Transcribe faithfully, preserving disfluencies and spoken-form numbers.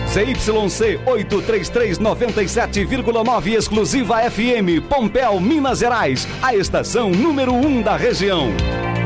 Z Y C oitocentos e trinta e três, noventa e sete vírgula nove, exclusiva F M, Pompéu, Minas Gerais, a estação número um da região.